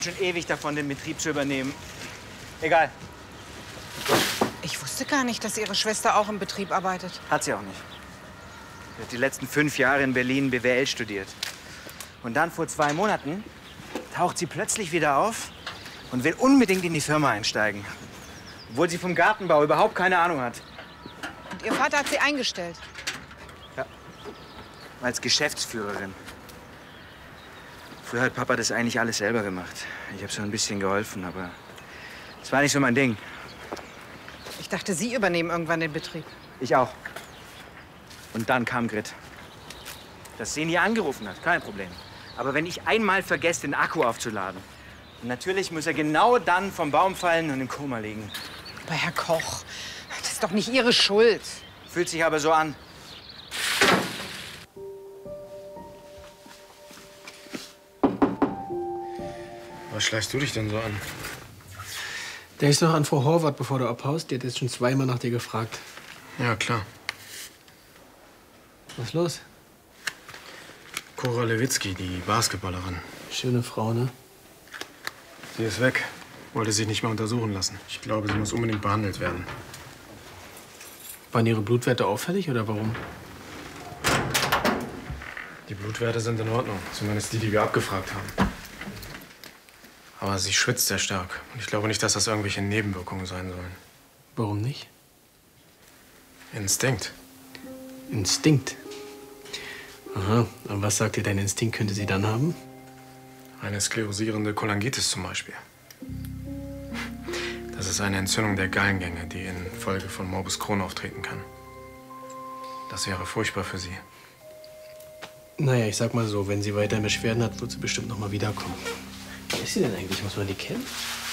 Schon ewig davon, den Betrieb zu übernehmen. Egal. Ich wusste gar nicht, dass Ihre Schwester auch im Betrieb arbeitet. Hat sie auch nicht. Sie hat die letzten 5 Jahre in Berlin BWL studiert. Und dann vor 2 Monaten taucht sie plötzlich wieder auf und will unbedingt in die Firma einsteigen. Obwohl sie vom Gartenbau überhaupt keine Ahnung hat. Und Ihr Vater hat sie eingestellt? Ja, als Geschäftsführerin. Früher hat Papa das eigentlich alles selber gemacht. Ich habe so ein bisschen geholfen, aber das war nicht so mein Ding. Ich dachte, Sie übernehmen irgendwann den Betrieb. Ich auch. Und dann kam Grit. Dass sie nie angerufen hat, kein Problem. Aber wenn ich einmal vergesse, den Akku aufzuladen, natürlich muss er genau dann vom Baum fallen und im Koma liegen. Aber Herr Koch, das ist doch nicht Ihre Schuld. Fühlt sich aber so an. Was schleichst du dich denn so an? Denkst du noch an Frau Horvath, bevor du abhaust? Die hat jetzt schon 2-mal nach dir gefragt. Ja, klar. Was ist los? Cora Lewitzki, die Basketballerin. Schöne Frau, ne? Sie ist weg. Wollte sich nicht mehr untersuchen lassen. Ich glaube, sie muss unbedingt behandelt werden. Waren ihre Blutwerte auffällig oder warum? Die Blutwerte sind in Ordnung. Zumindest die, die wir abgefragt haben. Aber sie schwitzt sehr stark. Und ich glaube nicht, dass das irgendwelche Nebenwirkungen sein sollen. Warum nicht? Instinkt. Instinkt? Aha. Und was sagt dir, dein Instinkt könnte sie dann haben? Eine sklerosierende Cholangitis zum Beispiel. Das ist eine Entzündung der Gallengänge, die infolge von Morbus Crohn auftreten kann. Das wäre furchtbar für sie. Naja, ich sag mal so, wenn sie weiter Beschwerden hat, wird sie bestimmt noch mal wiederkommen. Wer ist sie denn eigentlich? Muss man die kennen?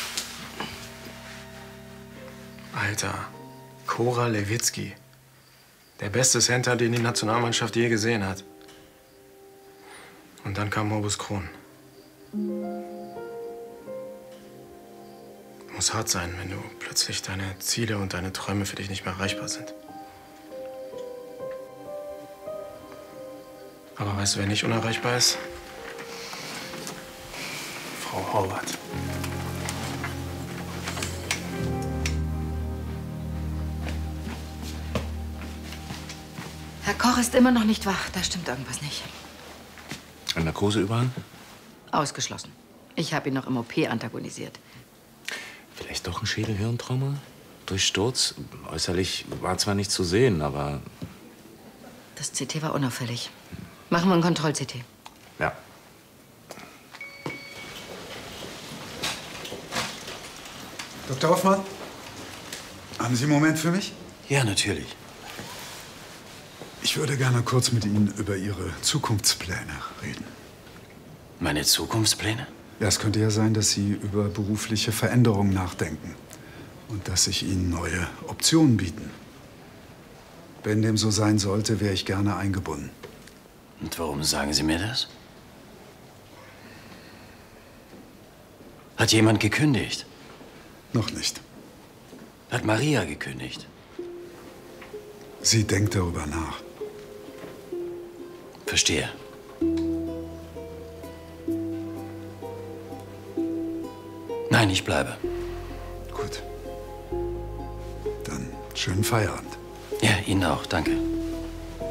Alter, Cora Lewitzki. Der beste Center, den die Nationalmannschaft je gesehen hat. Und dann kam Morbus Crohn. Muss hart sein, wenn du plötzlich deine Ziele und deine Träume für dich nicht mehr erreichbar sind. Aber weißt du, wer nicht unerreichbar ist? Frau Horvath. Herr Koch ist immer noch nicht wach. Da stimmt irgendwas nicht. Ein Narkoseüberhang? Ausgeschlossen. Ich habe ihn noch im OP antagonisiert. Vielleicht doch ein Schädelhirntrauma? Durch Sturz? Äußerlich war zwar nicht zu sehen, aber... Das CT war unauffällig. Machen wir ein Kontroll-CT. Ja. Dr. Hoffmann, haben Sie einen Moment für mich? Ja, natürlich. Ich würde gerne kurz mit Ihnen über Ihre Zukunftspläne reden. Meine Zukunftspläne? Ja, es könnte ja sein, dass Sie über berufliche Veränderungen nachdenken und dass sich Ihnen neue Optionen bieten. Wenn dem so sein sollte, wäre ich gerne eingebunden. Und warum sagen Sie mir das? Hat jemand gekündigt? Noch nicht. Hat Maria gekündigt? Sie denkt darüber nach. Verstehe. Nein, ich bleibe. Gut. Dann schönen Feierabend. Ja, Ihnen auch, danke.